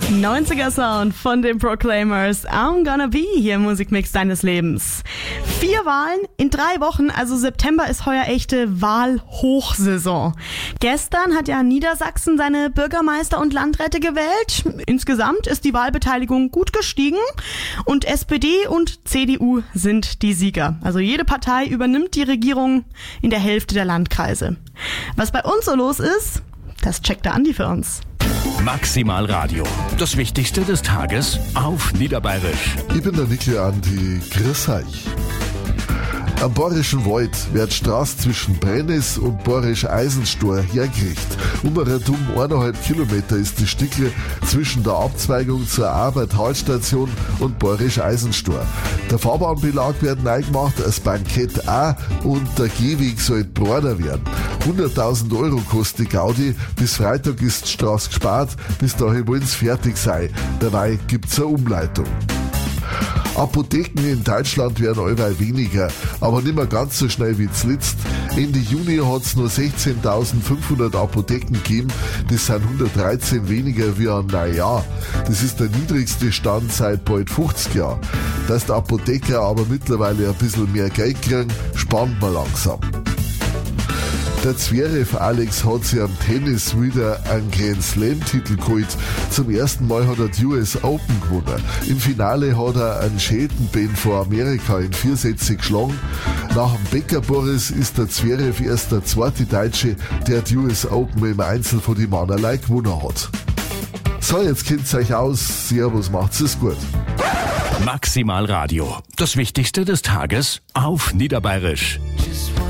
90er Sound von den Proclaimers. I'm gonna be hier im Musikmix deines Lebens. 4 Wahlen in 3 Wochen, also September ist heuer echte Wahlhochsaison. Gestern hat ja Niedersachsen seine Bürgermeister und Landräte gewählt. Insgesamt ist die Wahlbeteiligung gut gestiegen und SPD und CDU sind die Sieger. Also jede Partei übernimmt die Regierung in der Hälfte der Landkreise. Was bei uns so los ist, das checkt der Andi für uns. Maximal Radio. Das Wichtigste des Tages auf Niederbayerisch. Ich bin der Nikli Andi. Grüß euch. Am Bayerischen Wald wird die Straße zwischen Brennis und Bayerisch-Eisenstor hergerichtet. Um 1,5 Kilometer ist die Stückle zwischen der Abzweigung zur Arbeit-Talstation und Bayerisch-Eisenstor. Der Fahrbahnbelag wird neu gemacht, das Bankett auch und der Gehweg soll breiter werden. 100.000 Euro kostet die Gaudi. Bis Freitag ist die Straße gespart, bis dahin wollen sie fertig sein. Dabei gibt's eine Umleitung. Apotheken in Deutschland werden allweil weniger, aber nicht mehr ganz so schnell wie zuletzt. Ende Juni hat es nur 16.500 Apotheken gegeben, das sind 113 weniger wie am Neujahr. Das ist der niedrigste Stand seit bald 50 Jahren. Dass die Apotheker aber mittlerweile ein bisschen mehr Geld kriegen, spannt man langsam. Der Zverev Alex hat sich am Tennis wieder einen Grand Slam-Titel geholt. Zum ersten Mal hat er die US Open gewonnen. Im Finale hat er einen Scheltenben vor Amerika in 4 Sätze geschlagen. Nach dem Becker Boris ist der Zverev erst der zweite Deutsche, der die US Open im Einzel von die Mannerlei gewonnen hat. So, jetzt kennt's euch aus. Servus, macht's es gut. Maximal Radio. Das Wichtigste des Tages auf Niederbayerisch.